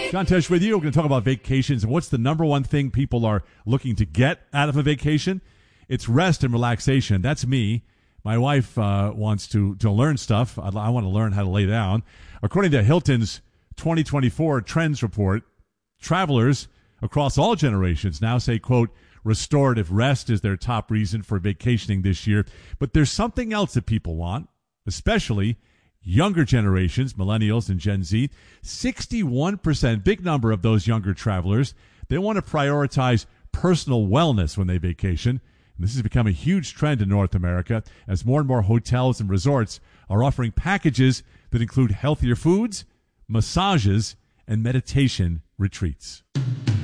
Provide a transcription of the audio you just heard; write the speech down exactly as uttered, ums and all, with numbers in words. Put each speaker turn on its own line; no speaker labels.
John Tesh with you. We're going to talk about vacations and what's the number one thing people are looking to get out of a vacation. It's rest and relaxation. That's me. My wife uh, wants to, to learn stuff. I, I want to learn how to lay down. According to Hilton's twenty twenty-four Trends Report, travelers across all generations now say, quote, restorative rest is their top reason for vacationing this year. But there's something else that people want, especially younger generations, millennials and Gen Z. sixty-one percent, big number of those younger travelers, they want to prioritize personal wellness when they vacation. And this has become a huge trend in North America as more and more hotels and resorts are offering packages that include healthier foods, massages, and meditation retreats.